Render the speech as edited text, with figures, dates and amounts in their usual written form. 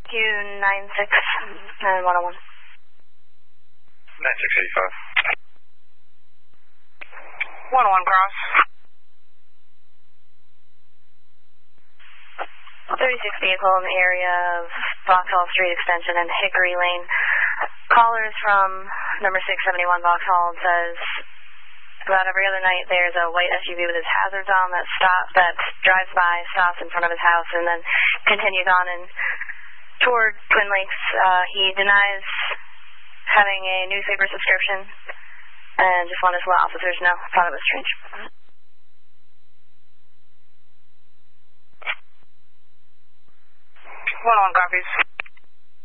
Q96 and 101. 9685. 101 cross. 36 vehicle in the area of Vauxhall Street Extension and Hickory Lane. Callers from number 671 Vauxhall says about every other night there's a white SUV with his hazards on that drives by, stops in front of his house, and then continues on and toward Twin Lakes. He denies having a newspaper subscription and just wanted to let officers know. Thought it was strange. 101 copies.